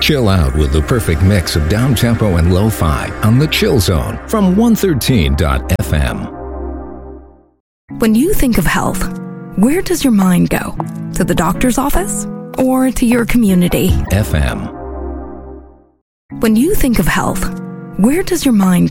Chill out with the perfect mix of down-tempo and lo-fi on The Chill Zone from 113.fm. When you think of health, where does your mind go? To the doctor's office or to your community? FM. When you think of health, where does your mind